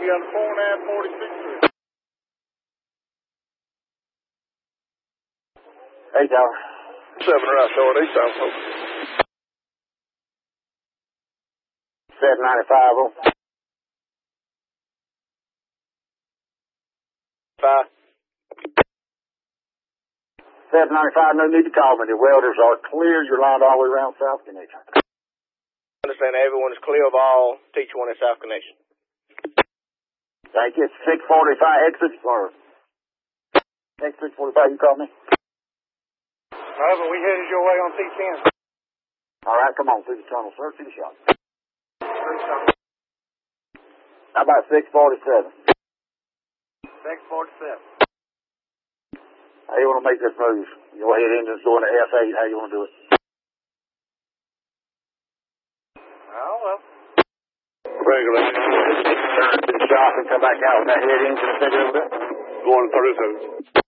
got a 4946. Hey, Tower. 7 right northeast, I'm hoping. 795 on. 5. 795, no need to call me. The welders are clear. You're lined all the way around South Connection. Understand everyone is clear of all T20 South Connection. Thank you. It's 645 exit or exit 645. You call me. All right, but we headed your way on T10. All right, come on through the tunnel, sir. See the shot. How about 647? 647. How you want to make this move? Your head engine's going to F8. How you want to do it? I don't know. Regular. Turn to the shop and come back out with that head engine and take it over there. Going through.